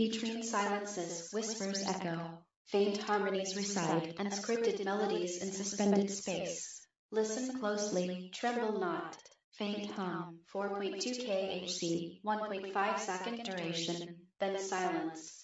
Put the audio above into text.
Between silences, whispers echo, faint harmonies recite, and scripted melodies in suspended space. Listen closely, tremble not. Faint hum, 4.2 kHz, 1.5 second duration, then silence.